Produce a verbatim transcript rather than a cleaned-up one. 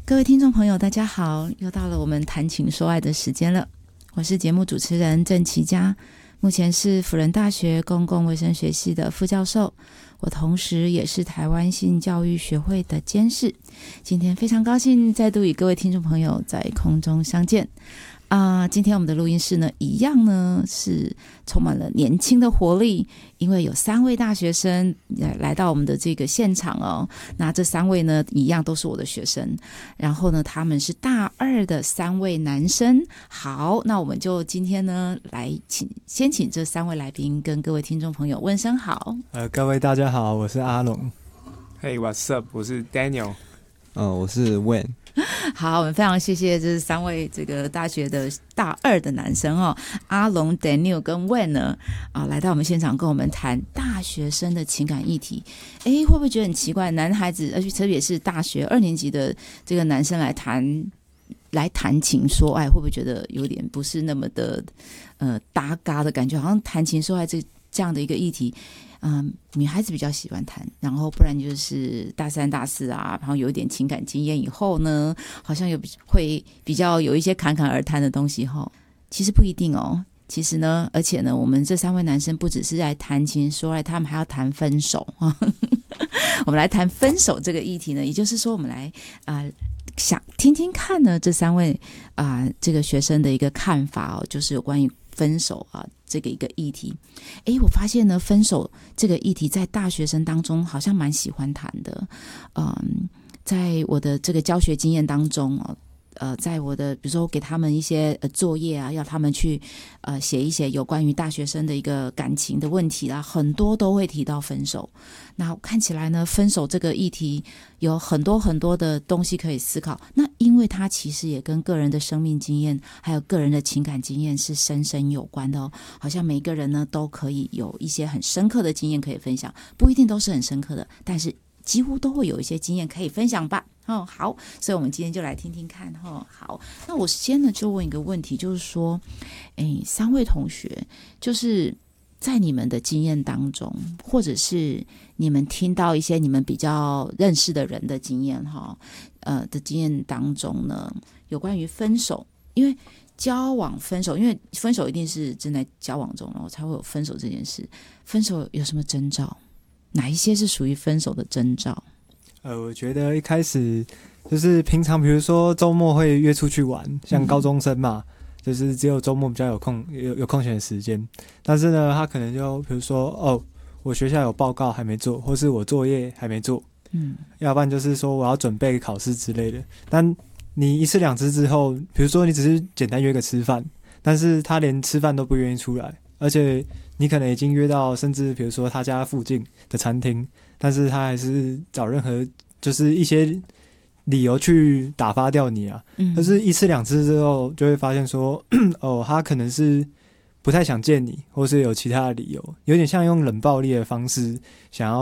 各位听众朋友大家好，又到了我们谈情说爱的时间了。我是节目主持人郑琪佳，目前是辅仁大学公共卫生学系的副教授，我同时也是台湾性教育学会的监事。今天非常高兴再度与各位听众朋友在空中相见啊、呃，今天我们的录音室呢，一样呢是充满了年轻的活力，因为有三位大学生来到我们的这个现场哦。那这三位呢，一样都是我的学生，然后呢，他们是大二的三位男生。好，那我们就今天呢，来请先请这三位来宾跟各位听众朋友问声好。 呃，各位大家好，我是阿龙。 Hey, what's up？ 我是 Daniel。 呃，我是 Wen。 好，我们非常谢谢这三位这个大学的大二的男生哦，阿龙、Daniel 跟 Wen 呢啊，来到我们现场跟我们谈大学生的情感议题。哎，会不会觉得很奇怪？男孩子，而且特别是大学二年级的这个男生来谈来谈情说爱，会不会觉得有点不是那么的呃搭嘎的感觉？好像谈情说爱这这样的一个议题。嗯，女孩子比较喜欢谈，然后不然就是大三大四啊，然后有一点情感经验以后呢，好像有会比较有一些侃侃而谈的东西哈。其实不一定哦，其实呢，而且呢，我们这三位男生不只是在谈情说爱，他们还要谈分手啊。我们来谈分手这个议题呢，也就是说，我们来啊、呃、想听听看呢，这三位啊、呃、这个学生的一个看法哦，就是有关于分手啊这个一个议题。诶，我发现呢，分手这个议题在大学生当中好像蛮喜欢谈的。嗯，在我的这个教学经验当中哦，呃，在我的比如说给他们一些、呃、作业啊，要他们去呃写一写有关于大学生的一个感情的问题啦，很多都会提到分手。那看起来呢，分手这个议题有很多很多的东西可以思考。那因为它其实也跟个人的生命经验还有个人的情感经验是深深有关的哦。好像每个人呢都可以有一些很深刻的经验可以分享，不一定都是很深刻的，但是几乎都会有一些经验可以分享吧。哦，好，所以我们今天就来听听看。哦，好，那我先呢就问一个问题，就是说，哎，三位同学，就是在你们的经验当中，或者是你们听到一些你们比较认识的人的经验哈，呃的经验当中呢，有关于分手，因为交往分手，因为分手一定是正在交往中，然后才会有分手这件事。分手有什么征兆？哪一些是属于分手的征兆？ 呃，我觉得一开始就是平常，比如说周末会约出去玩，像高中生嘛，嗯、就是只有周末比较有空有有空闲的时间。但是呢，他可能就比如说，哦，我学校有报告还没做，或是我作业还没做，嗯，要不然就是说我要准备考试之类的。但你一次两次之后，比如说你只是简单约个吃饭，但是他连吃饭都不愿意出来，而且你可能已经约到，甚至比如说他家附近的餐厅，但是他还是找任何就是一些理由去打发掉你啊。嗯，就是一次两次之后，就会发现说，哦，他可能是不太想见你，或是有其他的理由，有点像用冷暴力的方式想要